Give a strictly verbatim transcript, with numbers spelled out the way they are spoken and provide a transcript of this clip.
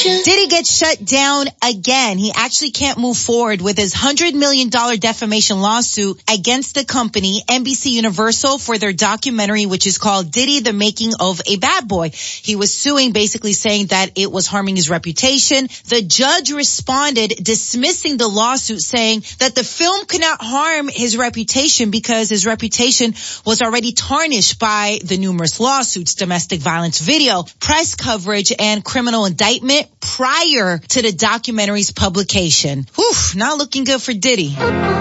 Diddy gets shut down again. He actually can't move forward with his one hundred million dollars defamation lawsuit against the company, N B C Universal, for their documentary, which is called Diddy, The Making of a Bad Boy. He was suing, basically saying that it was harming his reputation. The judge responded, dismissing the lawsuit, saying that the film could not harm his reputation because his reputation was already tarnished by the numerous lawsuits, domestic violence video, press coverage, and criminal indictment prior to the documentary's publication. Whew, not looking good for Diddy.